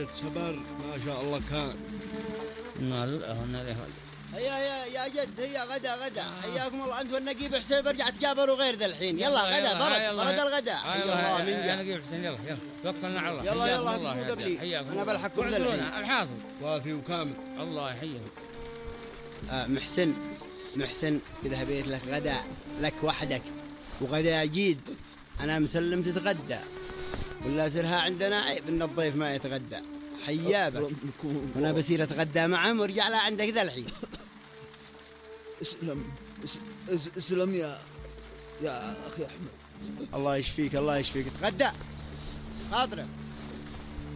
غدة سبر ما شاء الله كان. هيا يا جد، هيا غدا حياكم الله انت والنقيب حسين. برجع تقابلوا غير ذا الحين. يلا غدا برد الغداء. حي الله من جاء نقيب حسين. يلا وكلنا على الله. يلا اكتبوا قبلي انا بلحقكم ذا الحين. الحاصل وافي وكامل. الله يحييهم. محسن إذا هبيت لك غداء لك وحدك وغداء جيد أنا مسلم تتغدى، ولا سرها عندنا عيب إن الضيف ما يتغدى. حيابك وأنا بصير أتغدى معهم وارجع لا عندك ذا الحين. اسلم يا أخي أحمد. الله يشفيك تغدى خاطرك.